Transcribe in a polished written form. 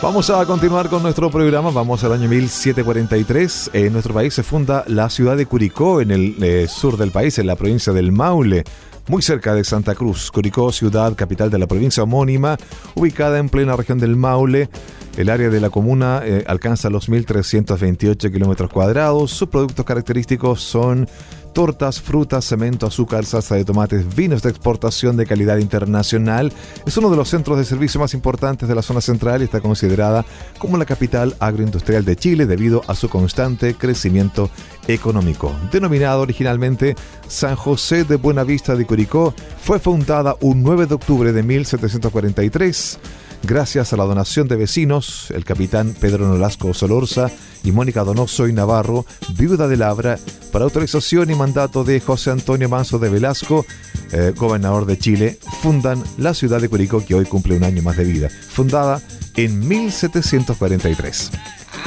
Vamos a continuar con nuestro programa. Vamos al año 1743. En nuestro país se funda la ciudad de Curicó, en el sur del país, en la provincia del Maule, muy cerca de Santa Cruz. Curicó, ciudad capital de la provincia homónima, ubicada en plena región del Maule. El área de la comuna alcanza los 1.328 kilómetros cuadrados. Sus productos característicos son tortas, frutas, cemento, azúcar, salsa de tomates, vinos de exportación de calidad internacional. Es uno de los centros de servicio más importantes de la zona central y está considerada como la capital agroindustrial de Chile debido a su constante crecimiento económico. Denominado originalmente San José de Buenavista de Curicó, fue fundada un 9 de octubre de 1743. Gracias a la donación de vecinos, el capitán Pedro Nolasco Solorza y Mónica Donoso y Navarro, viuda de Labra, para autorización y mandato de José Antonio Manso de Velasco, gobernador de Chile, fundan la ciudad de Curicó, que hoy cumple un año más de vida, fundada en 1743.